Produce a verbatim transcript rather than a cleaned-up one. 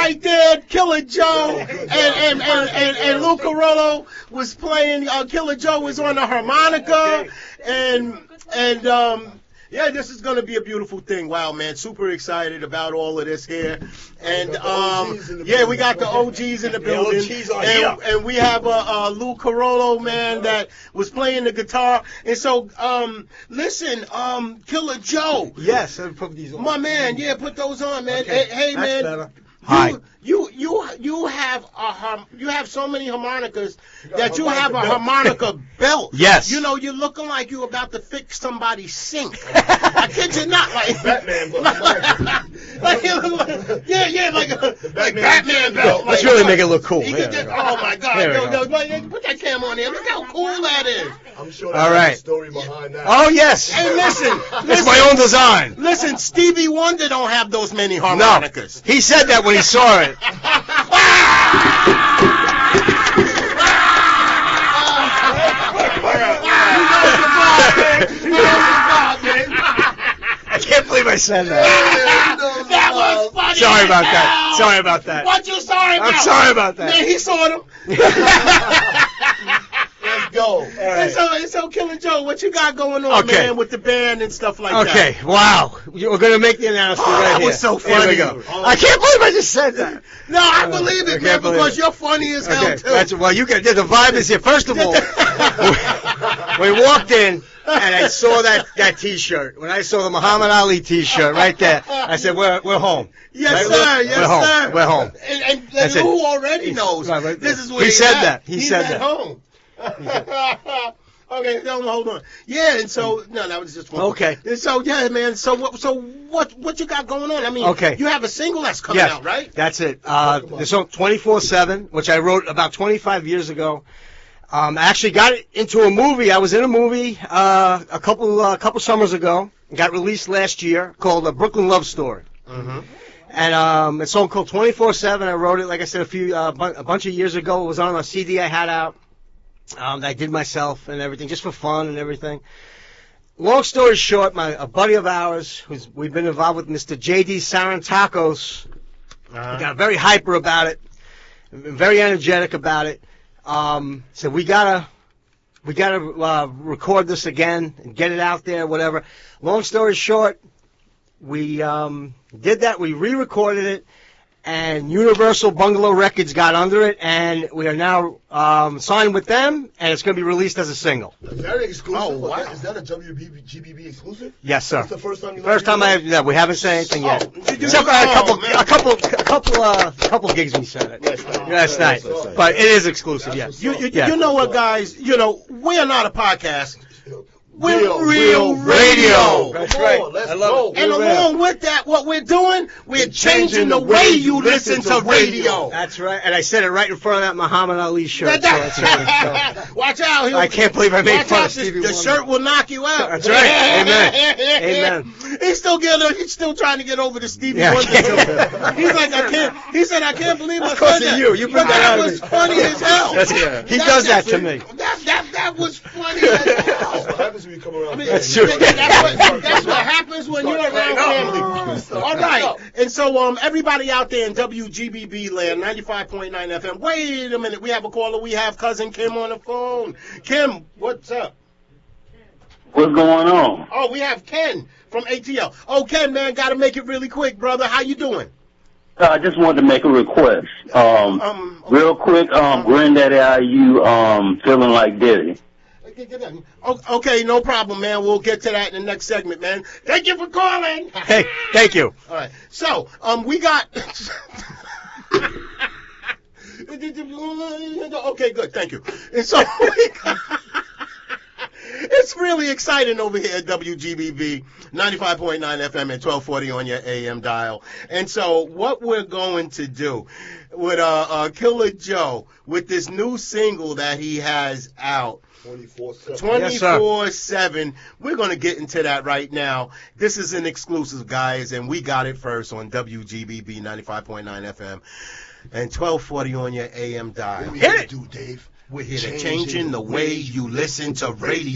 right there, Killer Joe and and, and, and, and Lou Carollo was playing. Uh, Killer Joe was on the harmonica, and and um. Yeah, this is going to be a beautiful thing. Wow, man, super excited about all of this here. And, um, yeah, we got the O Gs in the building. The O Gs are and, here. and we have uh, uh, Lou Carollo, man, that was playing the guitar. And so, um, listen, um, Killer Joe. Yes, let me put these on. My man, yeah, put those on, man. Okay. Hey, hey That's man. better. Hi. You, you, you, you have a harm, you have so many harmonicas that you have a harmonica belt. Yes. You know, you're looking like you're about to fix somebody's sink. I kid you not, like Batman belt. like, like, yeah, yeah, like a like Batman belt. Let's like, really make it look cool. He There could we just, go. oh my God! There we Yo, go. yo, yo, put that camera on there. Look how cool that is. I'm sure All there's right. a story behind that. Oh, yes. Hey, listen, It's listen, my own design. listen. Stevie Wonder don't have those many harmonicas. No, he said that when he saw it. I can't believe I said that. That was funny. Sorry about as that. hell. Sorry about that. What you sorry about? I'm sorry about that. Man, he saw them. Let's go. And so, and so, Killer Joe, what you got going on, Okay. man, with the band and stuff like that? Okay, wow. We're going to make the announcement Oh, right that here. was so Here we funny. go. I can't believe I just said that. No, I Uh, believe I it, man, can't believe because it. you're funny as hell, Okay, too. that's, well, you can, the vibe is here. First of all, we walked in, and I saw that, that T-shirt. When I saw the Muhammad Ali T-shirt right there, I said, we're, we're home. Yes, Right? sir. We're, Yes, we're home. sir. We're home. And, and, and That's it. who already knows? Right, right. This is where He he's said at. that. He he's said at that. home. Okay, no, no, hold on. Yeah, and so no, that was just one. Okay. And so yeah, man. So what? So what? What you got going on? I mean, Okay. you have a single that's coming Yes, out, right? that's it. Uh, the song twenty-four seven, which I wrote about twenty-five years ago. Um, I actually got it into a movie. I was in a movie uh, a couple uh, couple summers ago. It got released last year called A Brooklyn Love Story. Mm-hmm. And um, it's a song called twenty-four seven. I wrote it, like I said, a few uh, bu- a bunch of years ago. It was on a C D I had out. Um, that I did myself and everything, just for fun and everything. Long story short, my a buddy of ours, who's we've been involved with, Mister J D Sarantakos, Uh-huh. got very hyper about it, very energetic about it. Um, said we gotta, we gotta uh, record this again and get it out there, whatever. Long story short, we um, did that. We re-recorded it. And Universal Bungalow Records got under it, and we are now um, signed with them, and it's going to be released as a single. Very exclusive. Oh, wow. Is that a W B B G B B exclusive? Yes, sir. That's the first time you First time I have, yeah, we haven't said anything yet. Oh, did you- Except for a oh, couple, man. a couple, a couple, uh, couple gigs we said it Yes, right. last night, Yes, right. but it is exclusive. Yes. You, you, Yeah. you know what, guys? You know, we're not a podcast. We're Real, real, real radio. That's Come right. on, let's I love go. it. And Real along with that, what we're doing, we're changing the way you listen to radio. That's right. And I said it right in front of that Muhammad Ali shirt. So that's right. So. Watch out. he'll- I can't believe I made Watch fun out, of Stevie the, the Wonder. shirt will knock you out. That's right. Amen. Amen. He's still getting, he's still trying to get over the Stevie Yeah. Wonder joke. He's like, I can't, he said, I can't believe I Because said of that. you. You bring But that out of was me. funny as hell. That's it. He does that to me. That, that, that was funny as That's hell. what happens when you come around. I mean, That's that's, true. what, that's what happens when you're around family. All right, and so um, everybody out there in W G B B land, ninety-five point nine F M. Wait a minute, we have a caller. We have cousin Kim on the phone. Kim, what's up? What's going on? Oh, we have Ken from A T L. Oh, Ken, man, got to make it really quick, brother. How you doing? Uh, I just wanted to make a request. Um, Um, okay. real quick, um, Granddaddy I U, um, feeling like Diddy. O- Okay, no problem, man. We'll get to that in the next segment, man. Thank you for calling. Hey, thank you. All right. So, um, we got. Okay, good. Thank you. And so we got. It's really exciting over here at W G B B, ninety-five point nine F M and twelve forty on your A M dial. And so what we're going to do with uh, uh, Killer Joe, with this new single that he has out, twenty-four seven. twenty-four seven. We're going to get into that right now. This is an exclusive, guys, and we got it first on W G B B ninety-five point nine F M and twelve forty on your A M dial. What we Hit here it. to do, Dave? We're here to changing the way you listen to radio.